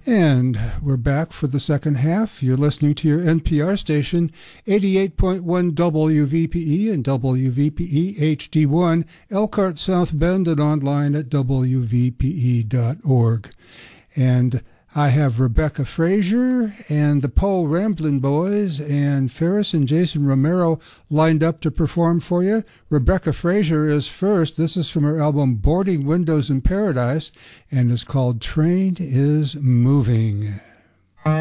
And we're back for the second half. You're listening to your NPR station, 88.1 WVPE and WVPE HD1, Elkhart, South Bend, and online at WVPE.org. And I have Rebecca Frazier and the Paul Ramblin' Boys and Ferris and Jason Romero lined up to perform for you. Rebecca Frazier is first. This is from her album Boarding Windows in Paradise and is called Train is Moving.